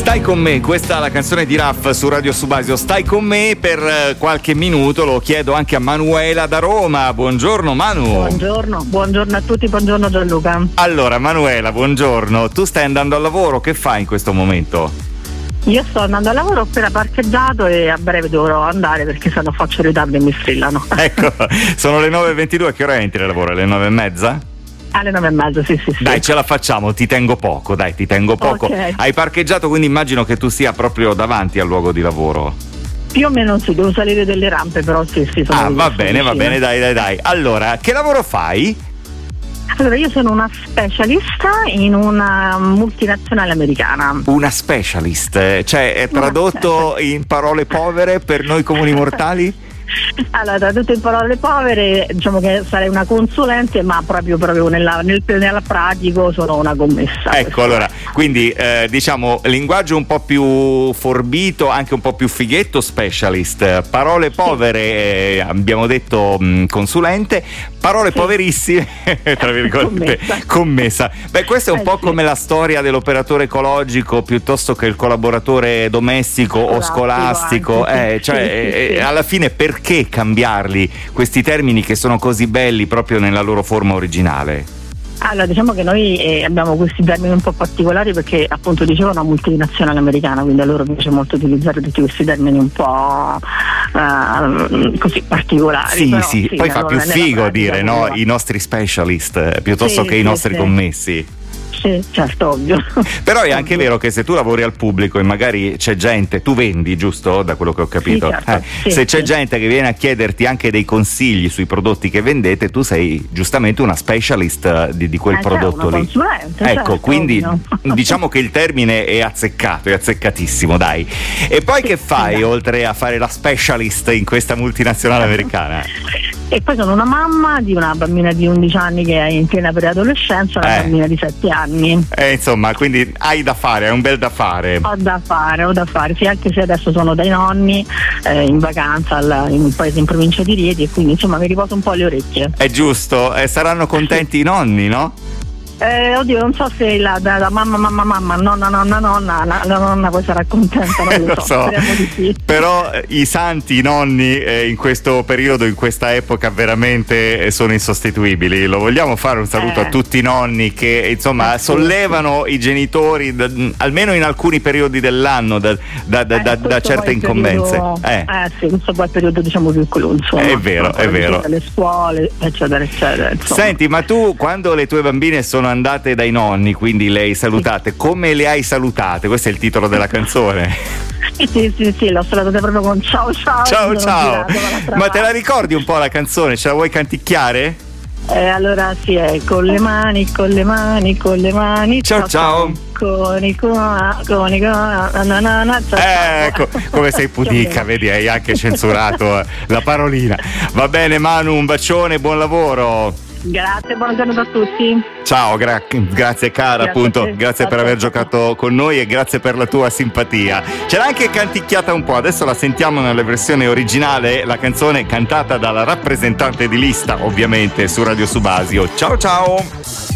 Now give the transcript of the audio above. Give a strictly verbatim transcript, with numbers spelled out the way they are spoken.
Stai con me, questa è la canzone di Raff su Radio Subasio. Stai con me per qualche minuto, lo chiedo anche a Manuela da Roma. Buongiorno Manu. Buongiorno, buongiorno a tutti, buongiorno Gianluca. Allora Manuela, buongiorno. Tu stai andando al lavoro, che fai in questo momento? Io sto andando al lavoro, ho appena parcheggiato e a breve dovrò andare perché se no faccio ritardo e mi strillano. Ecco, sono le nove e ventidue, che ora entri al lavoro? Alle nove e mezza? Alle nove e mezza, sì, sì, sì. Dai, ce la facciamo, ti tengo poco, dai, ti tengo poco. Okay. Hai parcheggiato, quindi immagino che tu sia proprio davanti al luogo di lavoro. Più o meno sì, devo salire delle rampe, però sì, sì. Sono ah, va bene, vicino. va bene, dai, dai, dai. Allora, che lavoro fai? Allora, io sono una specialista in una multinazionale americana. Una specialist, cioè è tradotto in parole povere per noi comuni mortali? Allora, tradotto in parole povere, diciamo che sarei una consulente, ma proprio, proprio nella, nel, nel pratico sono una commessa. Ecco, allora, quindi eh, diciamo linguaggio un po' più forbito, anche un po' più fighetto, specialist. Parole povere, eh, abbiamo detto mh, consulente, parole sì. poverissime, tra virgolette, commessa. commessa. Beh, questo è un eh, po' sì. come la storia dell'operatore ecologico piuttosto che il collaboratore domestico o scolastico. Anche, eh, sì, cioè, sì, sì, eh, sì. alla fine perché cambiarli questi termini che sono così belli proprio nella loro forma originale? Allora, diciamo che noi eh, abbiamo questi termini un po' particolari perché appunto dicevo una multinazionale americana, quindi a loro piace molto utilizzare tutti questi termini un po' uh, così particolari. Sì, però, sì, sì, poi fa più figo dire no, i nostri specialist eh, piuttosto sì, che sì, i nostri sì. commessi. Sì, certo, ovvio. Però è anche vero che se tu lavori al pubblico e magari c'è gente, tu vendi, giusto? Da quello che ho capito. Sì, certo. eh, sì, se c'è sì. gente che viene a chiederti anche dei consigli sui prodotti che vendete, tu sei giustamente una specialist di, di quel eh, prodotto una lì. consulente, Ecco, certo, quindi ovvio. diciamo che il termine è azzeccato, è azzeccatissimo, dai. E poi sì, che fai sì, oltre a fare la specialist in questa multinazionale americana? E poi sono una mamma di una bambina di undici anni che è in piena preadolescenza, una Eh. bambina di sette anni. Eh, insomma, quindi hai da fare, hai un bel da fare. Ho da fare, ho da fare, sì, anche se adesso sono dai nonni eh, in vacanza al, in un paese in provincia di Rieti e quindi insomma mi riposo un po' le orecchie. È giusto, eh, saranno contenti i nonni, no? Eh, oddio, non so se la, la, la mamma, mamma, mamma, nonna, nonna, nonna, la, la nonna poi sarà contenta, non lo, Lo so, so. speriamo di sì. Però eh, i santi, i nonni eh, in questo periodo, in questa epoca veramente eh, sono insostituibili. Lo vogliamo fare un saluto Eh. a tutti i nonni che insomma Eh, sì, sollevano i genitori da, almeno in alcuni periodi dell'anno da, da, da, Eh, da, da questo certe poi è il incombenze. periodo- Eh. eh sì, questo poi è il periodo diciamo più quello, insomma. È vero, è vero. Le scuole, eccetera, eccetera. Insomma. Senti, ma tu quando le tue bambine sono andate dai nonni, quindi le hai salutate, come le hai salutate? Questo è il titolo della canzone. Sì, sì, sì, sì, l'ho salutata proprio con ciao ciao. Ciao mi sono ciao. girata dall'altra Ma te la parte. ricordi un po' la canzone? Ce la vuoi canticchiare? Eh, allora sì, è con le mani, con le mani, con le mani. Ciao, ciao. Con i con con i na, na, na, na, ciao, ciao. Ecco, come sei pudica, vedi, hai anche censurato la parolina. Va bene Manu, un bacione, buon lavoro. Grazie, buona giornata a tutti. Ciao, gra- grazie cara, Grazie appunto, a te. grazie per Ciao, aver ciao. giocato con noi e grazie per la tua simpatia. Ce l'ha anche canticchiata un po', adesso la sentiamo nella versione originale, la canzone cantata dalla rappresentante di lista, ovviamente, su Radio Subasio. Ciao ciao!